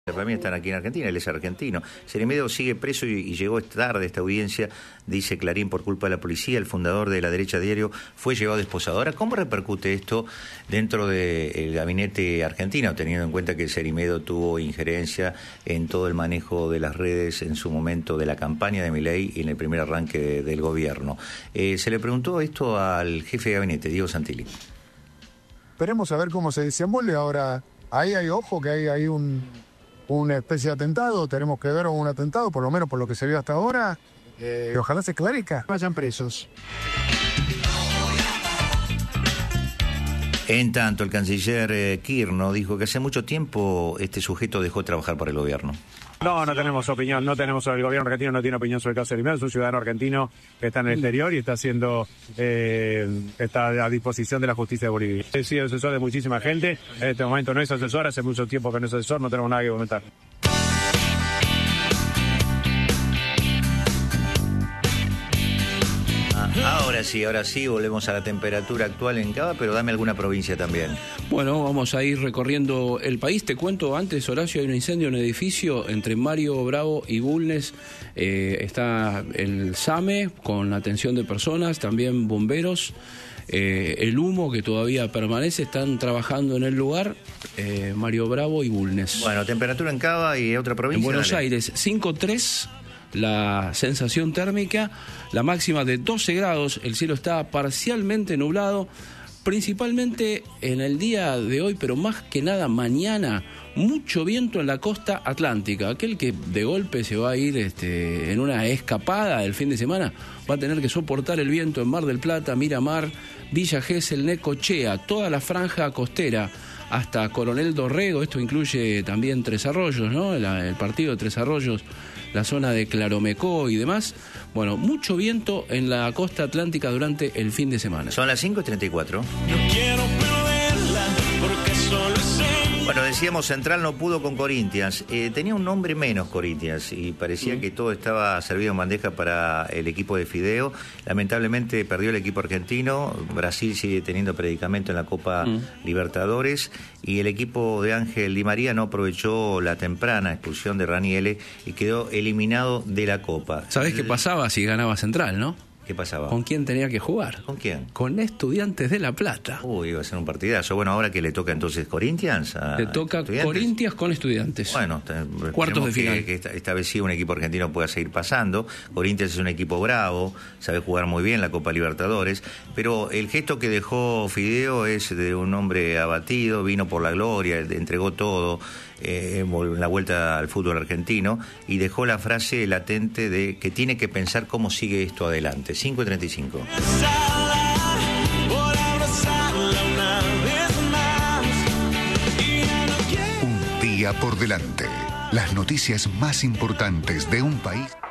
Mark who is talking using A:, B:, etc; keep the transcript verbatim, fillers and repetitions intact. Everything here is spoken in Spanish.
A: Para mí están aquí en Argentina, él es argentino. Cerimedo sigue preso y, y llegó tarde a esta audiencia, dice Clarín, por culpa de la policía. El fundador de La Derecha Diario fue llevado esposado. Ahora, ¿cómo repercute esto dentro del gabinete argentino, teniendo en cuenta que Cerimedo tuvo injerencia en todo el manejo de las redes en su momento de la campaña de Milei y en el primer arranque de, del gobierno? Eh, se le preguntó esto al jefe de gabinete, Diego Santilli.
B: Esperemos a ver cómo se desenvuelve. Ahora, ahí hay ojo que hay, hay un... una especie de atentado, tenemos que ver un atentado, por lo menos por lo que se vio hasta ahora, eh, ojalá se esclarezca, vayan presos.
A: En tanto, el canciller eh, Kirchner dijo que hace mucho tiempo este sujeto dejó de trabajar para el gobierno.
C: No, no tenemos opinión, no tenemos, el gobierno argentino no tiene opinión sobre el caso de Cerimedo, es un ciudadano argentino que está en el exterior y está haciendo, eh, está a disposición de la justicia de Bolivia. He sido asesor de muchísima gente, en este momento no es asesor, hace mucho tiempo que no es asesor, no tenemos nada que comentar.
A: Ahora sí, ahora sí, volvemos a la temperatura actual en Cava, pero dame alguna provincia también.
D: Bueno, vamos a ir recorriendo el país. Te cuento antes, Horacio, hay un incendio en un edificio entre Mario Bravo y Bulnes. Eh, está el SAME con atención de personas, también bomberos. Eh, el humo que todavía permanece, están trabajando en el lugar, eh, Mario Bravo y Bulnes.
A: Bueno, temperatura en Cava y otra provincia.
D: En Buenos
A: dale.
D: Aires, cinco tres. La sensación térmica, la máxima de doce grados, el cielo está parcialmente nublado, principalmente en el día de hoy, pero más que nada mañana, mucho viento en la costa atlántica. Aquel que de golpe se va a ir este, en una escapada del fin de semana, va a tener que soportar el viento en Mar del Plata, Miramar, Villa Gesell, Necochea, toda la franja costera, hasta Coronel Dorrego. Esto incluye también Tres Arroyos, ¿no? El, el partido de Tres Arroyos, la zona de Claromecó y demás. Bueno, mucho viento en la costa atlántica durante el fin de semana.
A: Son las cinco y treinta y cuatro.
E: No quiero perderla porque solo es ella.
A: Bueno, decíamos, Central no pudo con Corinthians. Eh, tenía un nombre menos Corinthians y parecía mm. que todo estaba servido en bandeja para el equipo de Fideo. Lamentablemente perdió el equipo argentino. Brasil sigue teniendo predicamento en la Copa mm. Libertadores. Y el equipo de Ángel Di María no aprovechó la temprana expulsión de Raniele y quedó eliminado de la Copa.
D: ¿Sabés qué pasaba si ganaba Central, no?
A: ¿Qué pasaba?
D: ¿Con quién tenía que jugar?
A: ¿Con quién?
D: Con Estudiantes de La Plata.
A: Uy, iba a ser un partidazo. Bueno, ahora que le toca entonces Corinthians. A
D: le toca Corinthians con Estudiantes.
A: Bueno,
D: cuartos de final.
A: Que, que esta, esta vez sí un equipo argentino pueda seguir pasando. Corinthians es un equipo bravo, sabe jugar muy bien la Copa Libertadores, pero el gesto que dejó Fideo es de un hombre abatido, vino por la gloria, entregó todo eh, en la vuelta al fútbol argentino y dejó la frase latente de que tiene que pensar cómo sigue esto adelante. cinco y treinta y cinco.
F: Un día por delante. Las noticias más importantes de un país.